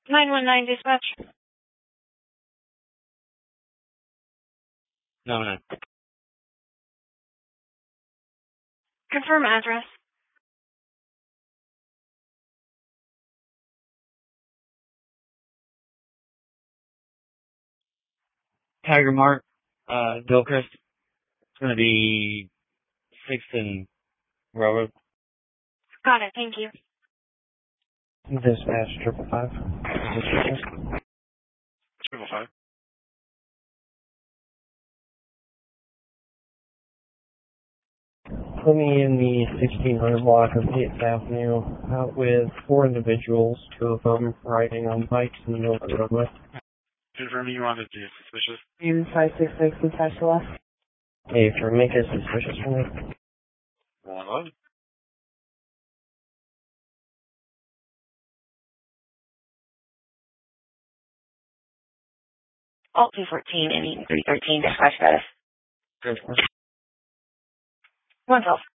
919 dispatch. No. Confirm address. Tiger Mark, Gilchrist. It's going to be 6th and Railroad. Got it, thank you. Dispatch 555. 555. Put me in the 1600 block of 8th Avenue, out with 4 individuals, 2 of them riding on bikes in the middle of the roadway. Confirming you wanted to be suspicious. View 566 attached to left. Hey, for make it suspicious for me. 111. Alt 214 and 313 dispatch status. 112.